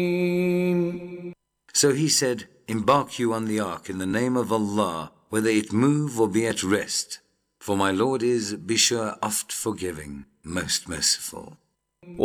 So he said, Embark you on the ark in the name of Allah, whether it move or be at rest. For my Lord is, be sure, oft forgiving, most merciful.